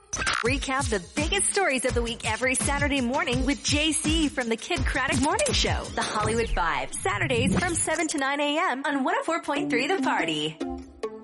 Recap the biggest stories of the week every Saturday morning with JC from the Kid Craddock Morning Show, The Hollywood Five, Saturdays from 7 to 9 a.m. on 104.3 The Party.